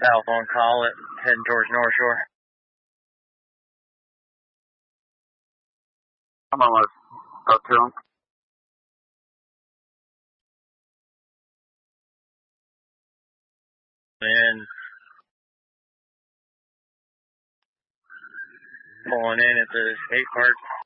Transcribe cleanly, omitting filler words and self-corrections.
south on Collet, heading towards North Shore. I'm almost up to him. And pulling in at the skate park.